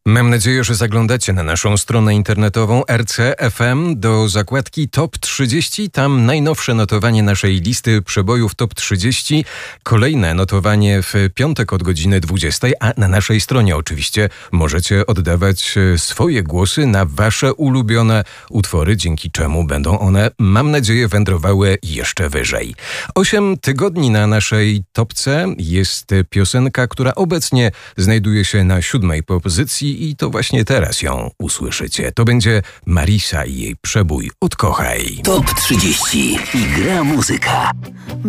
Mam nadzieję, że zaglądacie na naszą stronę internetową RC.FM do zakładki Top 30. Tam najnowsze notowanie naszej listy przebojów Top 30. Kolejne notowanie w piątek od godziny 20, a na naszej stronie oczywiście możecie oddawać swoje głosy na wasze ulubione utwory, dzięki czemu będą one, mam nadzieję, wędrowały jeszcze wyżej. 8 tygodni na naszej topce jest piosenka, która obecnie znajduje się na 7. pozycji i to właśnie teraz ją usłyszycie. To będzie Marisa i jej przebój Odkochaj. Top 30 i gra muzyka.